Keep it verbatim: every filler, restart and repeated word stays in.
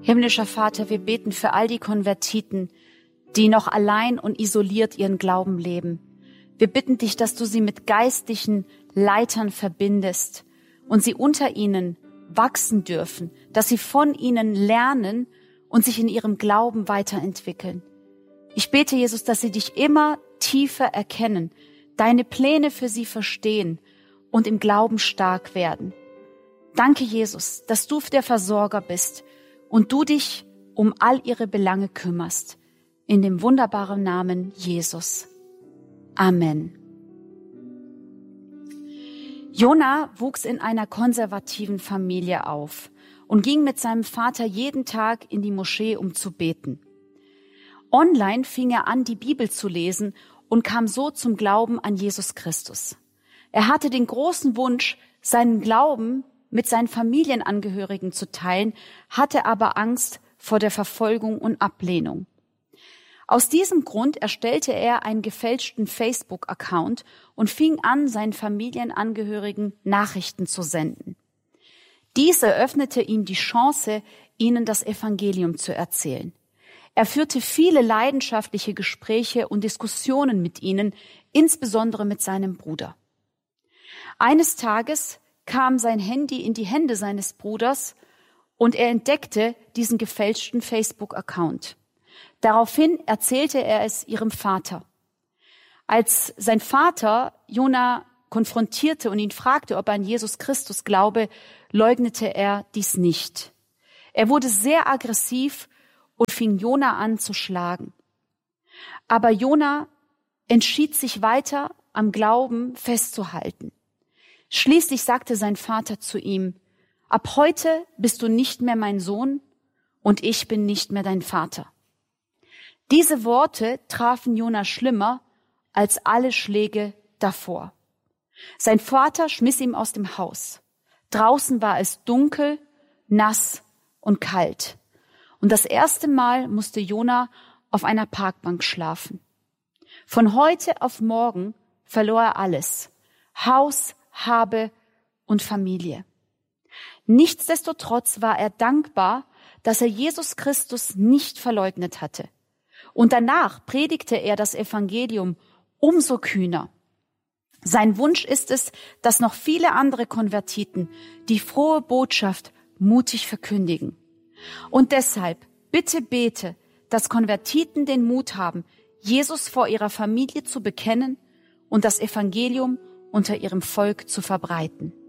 Himmlischer Vater, wir beten für all die Konvertiten, die noch allein und isoliert ihren Glauben leben. Wir bitten dich, dass du sie mit geistlichen Leitern verbindest und sie unter ihnen wachsen dürfen, dass sie von ihnen lernen und sich in ihrem Glauben weiterentwickeln. Ich bete, Jesus, dass sie dich immer tiefer erkennen, deine Pläne für sie verstehen und im Glauben stark werden. Danke, Jesus, dass du der Versorger bist und du dich um all ihre Belange kümmerst. In dem wunderbaren Namen Jesus. Amen. Jona wuchs in einer konservativen Familie auf und ging mit seinem Vater jeden Tag in die Moschee, um zu beten. Online fing er an, die Bibel zu lesen und kam so zum Glauben an Jesus Christus. Er hatte den großen Wunsch, seinen Glauben mit seinen Familienangehörigen zu teilen, hatte aber Angst vor der Verfolgung und Ablehnung. Aus diesem Grund erstellte er einen gefälschten Facebook-Account und fing an, seinen Familienangehörigen Nachrichten zu senden. Dies eröffnete ihm die Chance, ihnen das Evangelium zu erzählen. Er führte viele leidenschaftliche Gespräche und Diskussionen mit ihnen, insbesondere mit seinem Bruder. Eines Tages kam sein Handy in die Hände seines Bruders und er entdeckte diesen gefälschten Facebook-Account. Daraufhin erzählte er es ihrem Vater. Als sein Vater Jona konfrontierte und ihn fragte, ob er an Jesus Christus glaube, leugnete er dies nicht. Er wurde sehr aggressiv und fing Jona an zu schlagen. Aber Jona entschied sich weiter am Glauben festzuhalten. Schließlich sagte sein Vater zu ihm: Ab heute bist du nicht mehr mein Sohn und ich bin nicht mehr dein Vater. Diese Worte trafen Jona schlimmer als alle Schläge davor. Sein Vater schmiss ihn aus dem Haus. Draußen war es dunkel, nass und kalt. Und das erste Mal musste Jona auf einer Parkbank schlafen. Von heute auf morgen verlor er alles: Haus, Habe und Familie. Nichtsdestotrotz war er dankbar, dass er Jesus Christus nicht verleugnet hatte. Und danach predigte er das Evangelium umso kühner. Sein Wunsch ist es, dass noch viele andere Konvertiten die frohe Botschaft mutig verkündigen. Und deshalb bitte bete, dass Konvertiten den Mut haben, Jesus vor ihrer Familie zu bekennen und das Evangelium unter ihrem Volk zu verbreiten.